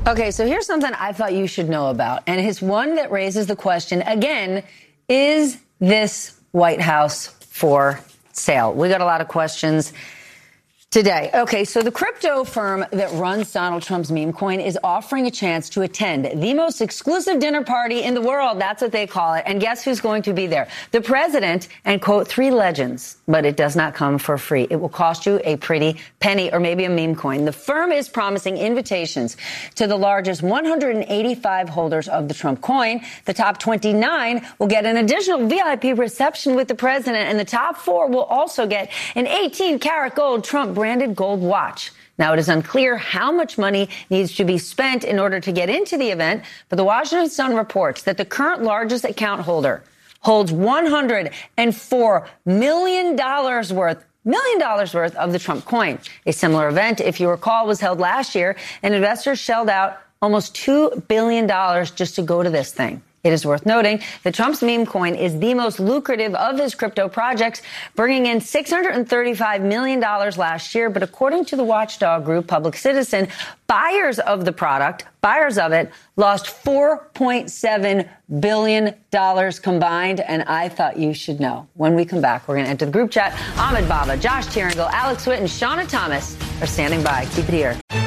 Okay, so here's something I thought you should know about, and it's one that raises the question again, is this White House for sale? We got a lot of questions today. Okay, so the crypto firm that runs Donald Trump's meme coin is offering a chance to attend the most exclusive dinner party in the world. That's what they call it. And guess who's going to be there? The president and, quote, 3 legends. But it does not come for free. It will cost you a pretty penny or maybe a meme coin. The firm is promising invitations to the largest 185 holders of the Trump coin. The top 29 will get an additional VIP reception with the president, and the top 4 will also get an 18-karat gold Trump-branded gold watch. Now, it is unclear how much money needs to be spent in order to get into the event, but the Washington Sun reports that the current largest account holder holds $104 million worth of the Trump coin. A similar event, if you recall, was held last year, and investors shelled out almost $2 billion just to go to this thing. It is worth noting that Trump's meme coin is the most lucrative of his crypto projects, bringing in $635 million last year. But according to the watchdog group Public Citizen, buyers of it, lost $4.7 billion combined. And I thought you should know. When we come back, we're going to enter the group chat. Ahmed Baba, Josh Tieringal, Alex Witt, and Shauna Thomas are standing by. Keep it here.